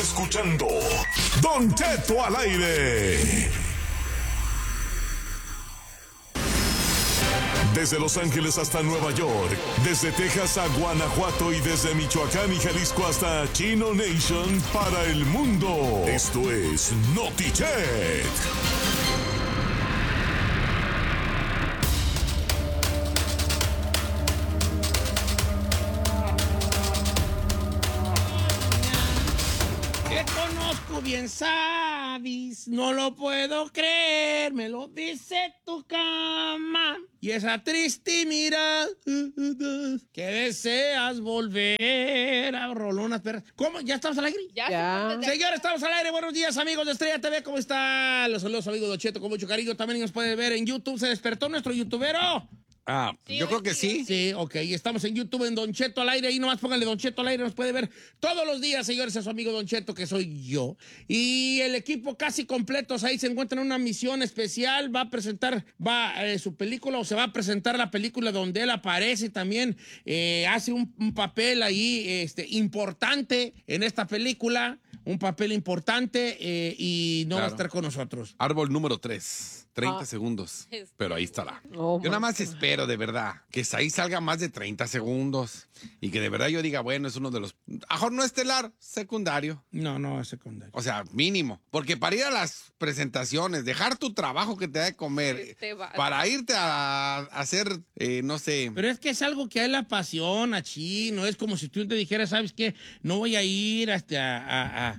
Escuchando Don Cheto al aire. Desde Los Ángeles hasta Nueva York, desde Texas a Guanajuato y desde Michoacán y Jalisco hasta Chino Nation para el mundo. Esto es NotiChet. Te conozco bien, sabes, no lo puedo creer, me lo dice tu cama. Y esa triste mirada que deseas volver a rolonas perras. ¿Cómo? ¿Ya estamos al aire? Ya. Señores, estamos al aire. Buenos días, amigos de Estrella TV. ¿Cómo están? Los saludos, amigos de Cheto, con mucho cariño. También nos pueden ver en YouTube. ¿Se despertó nuestro youtubero? Sí, yo creo que sí. Sí, ok. Estamos en YouTube en Don Cheto al aire. Ahí nomás pónganle Don Cheto al aire. Nos puede ver todos los días, señores, a su amigo Don Cheto, que soy yo. Y el equipo casi completos ahí se encuentran en una misión especial. Va a presentar su película, o se va a presentar la película donde él aparece también. Hace un papel ahí importante en esta película. Un papel importante y no va a estar con nosotros. Árbol número 3. 30 segundos. Pero ahí estará. Oh, yo nada más espero, de verdad, que ahí salga más de 30 segundos. Y que de verdad yo diga, bueno, es uno de los... Mejor no estelar, secundario. No es secundario. O sea, mínimo. Porque para ir a las presentaciones, dejar tu trabajo que te da de comer, para irte a hacer, no sé... Pero es que es algo que a él le apasiona, Chino. Es como si tú te dijeras, ¿sabes qué? No voy a ir a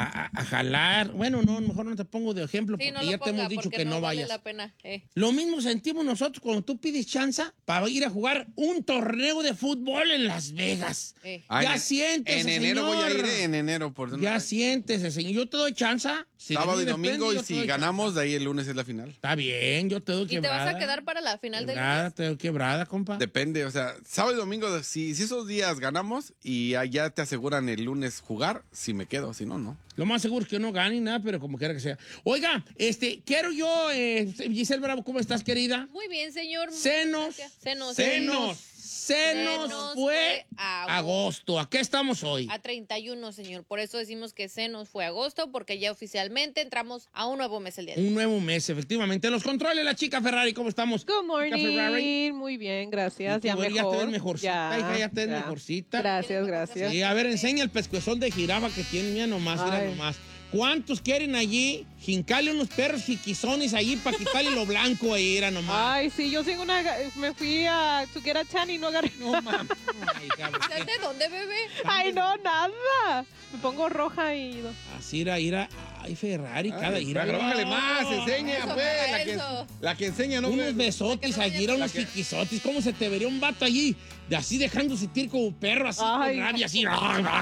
jalar. Bueno, no, mejor no te pongo de ejemplo, Sí, porque no ya te hemos dicho que no vayas. Vale la pena. Lo mismo sentimos nosotros cuando tú pides chance para ir a jugar un torneo de fútbol en Las Vegas. Ya siéntese, En enero señor. voy a ir, en enero. Ya siéntese, señor. Yo te doy chance. Si sábado de y mí domingo, depende, y yo te si doy ganamos, chance. de ahí el lunes es la final. Está bien, yo te doy ¿Y te quebrada. vas a quedar para la final del Quebrada, lunes? te doy quebrada, compa. Depende, o sea, sábado y domingo, si esos días ganamos y allá te aseguran el lunes jugar, si me quedo, si no, no. Lo más seguro es que no gane nada, pero como quiera que sea. Oiga, quiero yo, Giselle Bravo, ¿cómo estás, querida? Muy bien, señor. Senos fue agosto. ¿A qué estamos hoy? A 31, señor. Por eso decimos que se nos fue agosto, porque ya oficialmente entramos a un nuevo mes el día de hoy. Un nuevo mes, efectivamente. Los controles, la chica Ferrari, ¿cómo estamos? Good Chica Ferrari. morning, muy bien, gracias. Ya Ya mejor. te ves mejorcita, hija, ya te ves mejorcita. Gracias, gracias. Sí, a ver, enseña el pescuezón de jirafa que tiene, mira nomás, mira Ay. nomás. ¿Cuántos quieren allí? Jincale unos perros jiquizones allí para quitarle lo blanco ahí, era nomás. Ay, sí, yo tengo me fui a to get a tan y no agarré. No mames. Ay, cabrón. ¿Usted de dónde, bebé? Ay, no, nada. Me pongo roja y... Así era. Ay, Ferrari, cada ira. Pero bájale más, enseña, Eso, pues. eso. La que enseña, no Unos pues. besotis La que no allí, vaya- unos jiquizotis. ¿Cómo se te vería un vato allí? De así dejando sentir como perro, así Ay. con rabia, así.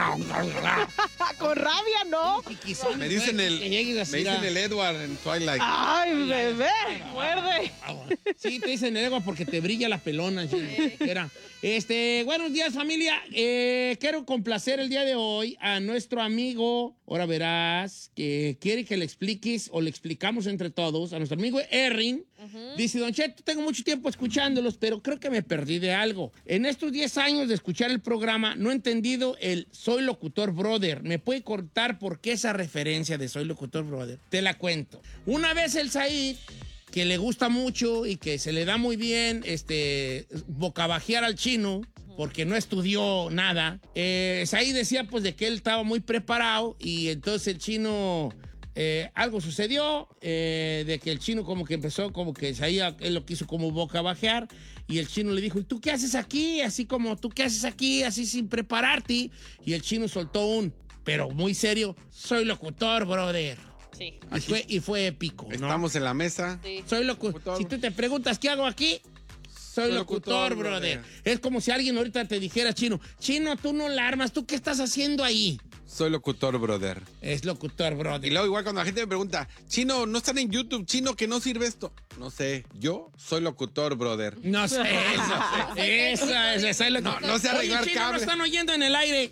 Con rabia, ¿no? Jiquizones, Me dicen güey, que llegues así, el Edward en Twilight. Ay, bebé, muerde. Sí, te dicen el ego porque te brilla la pelona. Era. Buenos días, familia. Quiero complacer el día de hoy a nuestro amigo, ahora verás, que quiere que le expliques o le explicamos entre todos, a nuestro amigo Errin. Dice, Don Cheto, tengo mucho tiempo escuchándolos, pero creo que me perdí de algo. En estos 10 años de escuchar el programa, no he entendido el Soy Locutor Brother. ¿Me puede contar por qué esa referencia de Soy Locutor Brother? Te la cuento. Una vez el Said, que le gusta mucho y que se le da muy bien bocabajear al chino, porque no estudió nada. Said decía pues de que él estaba muy preparado y entonces el chino... algo sucedió, de que el chino como que empezó, como que él lo quiso como bocabajear y el chino le dijo, ¿y tú qué haces aquí? Así como, ¿tú qué haces aquí? Así sin prepararte. Y el chino soltó pero muy serio, soy locutor, brother. Sí. Y fue épico, ¿no? Estamos en la mesa. Sí. Soy locutor. Si tú te preguntas, ¿qué hago aquí? Soy locutor, brother. Es como si alguien ahorita te dijera, Chino, tú no la armas, ¿tú qué estás haciendo ahí? Soy locutor, brother. Es locutor, brother. Y luego igual cuando la gente me pregunta, Chino, ¿no están en YouTube? Chino, ¿que no sirve esto? No sé, yo soy locutor, brother. No sé, esa es locutor. No sé arreglar Oye, Chino, cable. ¿no están oyendo en el aire?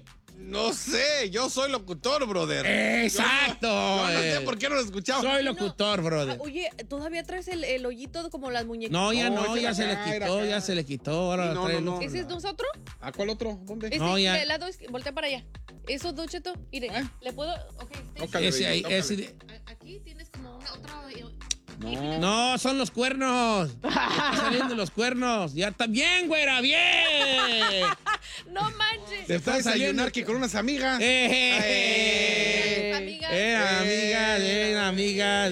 No sé, yo soy locutor, brother. ¡Exacto! Yo no sé por qué no lo escuchaba. Soy locutor, brother. Oye, ¿todavía traes el hoyito como las muñequitas? No, ya no, ese ya era se le acá, era quitó, acá. ya se le quitó. Ahora No, trae no, el- no. ¿Ese es nosotros? ¿A cuál otro? ¿Dónde? Ese, No, ya. del lado, voltea para allá. Esos dos, Cheto. Mire, ¿Eh? ¿le puedo? Ok. Tócale, Ese ahí, tócale. ese... Aquí tienes como una otra... No. No, son los cuernos. Están saliendo los cuernos. Ya está bien, güera, bien. No manches. Te fue a Están saliendo- desayunar que con unas amigas. Amigas. Amigas.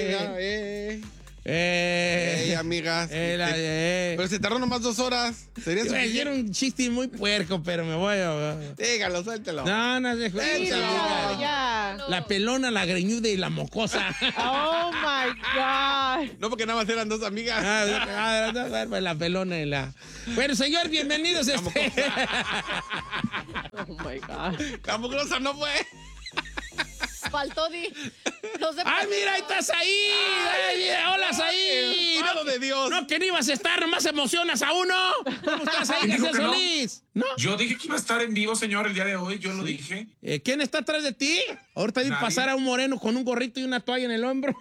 Amigas. Pero se tardó nomás 2 horas. Sería Iba a decir suficiente. un chiste muy puerco, pero me voy a... Dígalo, suéltelo. No, dejo. Dilo, ya. La pelona, la greñuda y la mocosa. Oh my God. No, porque nada más eran 2 amigas. Pues la pelona y la... Bueno, señor, bienvenidos. Oh my God. La mugrosa no fue. Faltó los de ¡Ay, mira, ahí estás ahí! ¡Ay, mira, hola, ahí! Hermano de Dios. No, que no ibas a estar, nomás emocionas a uno. ¿Cómo estás ahí, Dijo García que no. Solís? ¿No? Yo dije que iba a estar en vivo, señor, el día de hoy. Yo lo dije. ¿Quién está atrás de ti? Ahorita vi Nadie. pasar a un moreno con un gorrito y una toalla en el hombro.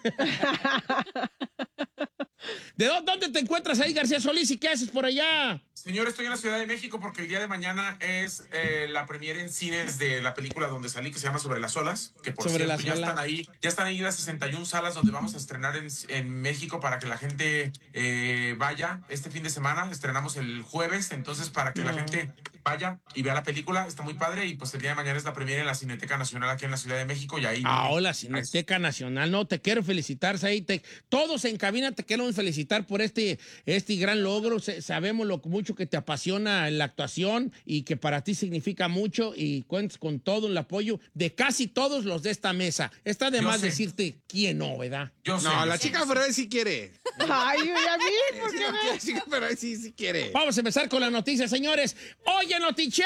¿De dónde te encuentras ahí, García Solís, y qué haces por allá? Señor, estoy en la Ciudad de México porque el día de mañana es la premiere en cines de la película donde salí, que se llama Sobre las Olas, que por Sobre cierto las Olas. ya están ahí las 61 salas donde vamos a estrenar en México para que la gente vaya este fin de semana. Estrenamos el jueves, entonces para que la gente vaya y vea la película, está muy padre, y pues el día de mañana es la premiere en la Cineteca Nacional aquí en la Ciudad de México, y ahí... Hola, Cineteca Nacional. No, te quiero felicitar, Saí. Todos en cabina te queremos felicitar por este gran logro. Sabemos lo mucho que te apasiona la actuación y que para ti significa mucho, y cuentas con todo el apoyo de casi todos los de esta mesa. Está de Yo más sé. decirte quién no, ¿verdad? Yo sé, No, yo la sé. chica Ferrari sí quiere. Ay, ¿y a mí? ¿Por Sí, qué la chica Ferrari sí quiere. Vamos a empezar con las noticias, señores. ¡Oye, Notiche!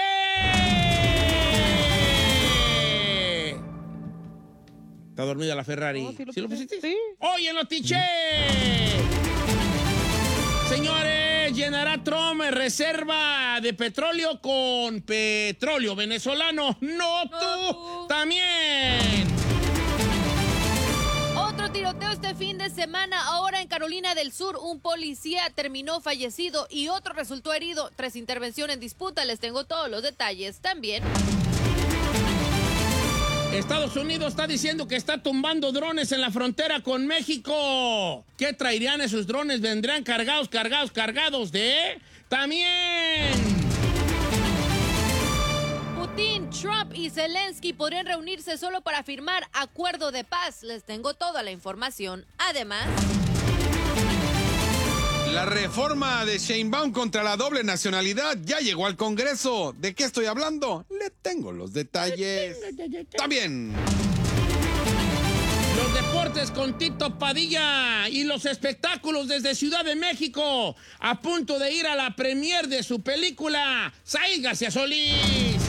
Está dormida la Ferrari. No, sí lo ¿Sí lo puse. pusiste? Sí. ¡Oye, Notiche! Señores, llenará Trump reserva de petróleo con petróleo venezolano. No tú, también. Otro tiroteo este fin de semana. Ahora en Carolina del Sur, un policía terminó fallecido y otro resultó herido tras intervención en disputa. Les tengo todos los detalles también. Estados Unidos está diciendo que está tumbando drones en la frontera con México. ¿Qué traerían esos drones? ¿Vendrán cargados de? ¡También! Putin, Trump y Zelensky podrían reunirse solo para firmar acuerdo de paz. Les tengo toda la información. Además... La reforma de Sheinbaum contra la doble nacionalidad ya llegó al Congreso. ¿De qué estoy hablando? Le tengo los detalles. También. Los deportes con Tito Padilla y los espectáculos desde Ciudad de México, a punto de ir a la premier de su película, Saí García Solís.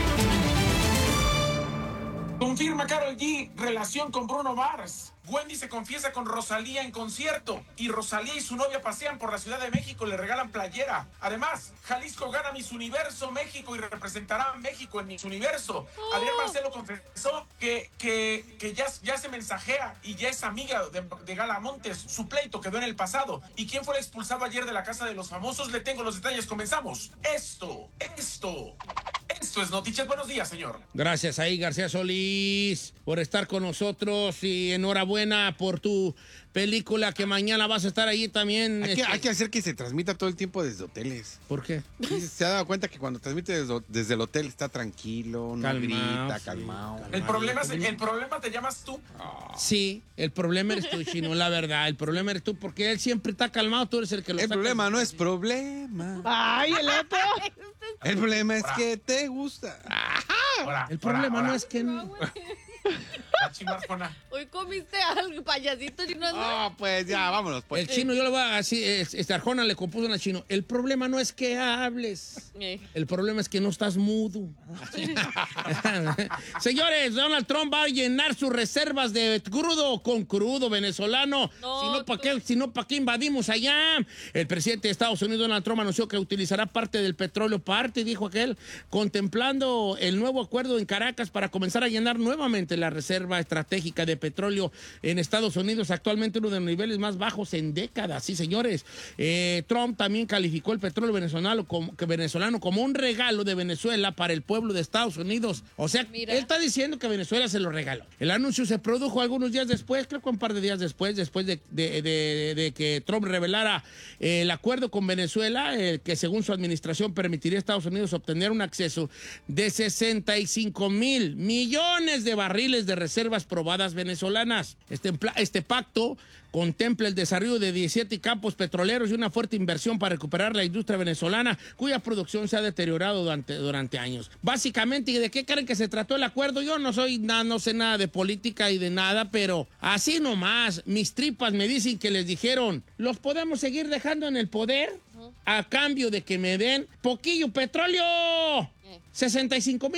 Confirma Karol G relación con Bruno Mars. Wendy se confiesa con Rosalía en concierto. Y Rosalía y su novia pasean por la Ciudad de México y le regalan playera. Además, Jalisco gana Miss Universo México y representará a México en Miss Universo. Adrián Marcelo confesó que ya se mensajea y ya es amiga de Gala Montes. Su pleito quedó en el pasado. ¿Y quién fue el expulsado ayer de la Casa de los Famosos? Le tengo los detalles. Comenzamos. Esto es Noticias. Buenos días, señor. Gracias ahí, García Solís, por estar con nosotros, y enhorabuena por tu película, que mañana vas a estar ahí también. Hay que hacer que se transmita todo el tiempo desde hoteles. ¿Por qué? Sí, se ha dado cuenta que cuando transmite desde el hotel está tranquilo, no Calmado, grita, sí, calmado. El problema te llamas tú. Sí, el problema eres tú, Chino, la verdad. El problema eres tú, porque él siempre está calmado, tú eres el que lo El sacas. problema no es problema. Ay, el otro. El problema es que te gusta. El problema no es que... La Chino Arjona. Hoy comiste algo, payasito chino. No, pues ya, vámonos. Pues. El chino, yo le voy a decir, Arjona le compuso una chino. El problema no es que hables. El problema es que no estás mudo. Señores, Donald Trump va a llenar sus reservas de crudo con crudo venezolano. No, si no, ¿para qué invadimos allá? El presidente de Estados Unidos, Donald Trump, anunció que utilizará parte del petróleo, dijo aquel, contemplando el nuevo acuerdo en Caracas para comenzar a llenar nuevamente la reserva estratégica de petróleo en Estados Unidos, actualmente uno de los niveles más bajos en décadas. Sí, señores. Trump también calificó el petróleo venezolano como un regalo de Venezuela para el pueblo de Estados Unidos. O sea, él está diciendo que Venezuela se lo regaló. El anuncio se produjo algunos días después, creo que un par de días después de que Trump revelara el acuerdo con Venezuela, que según su administración permitiría a Estados Unidos obtener un acceso de 65 mil millones de barriles de reservas probadas venezolanas. Este pacto contempla el desarrollo de 17 campos petroleros y una fuerte inversión para recuperar la industria venezolana, cuya producción se ha deteriorado durante años. Básicamente, ¿de qué creen que se trató el acuerdo? Yo no sé nada de política y de nada, pero así nomás, mis tripas me dicen que les dijeron, ¿los podemos seguir dejando en el poder a cambio de que me den poquillo petróleo? 65 mil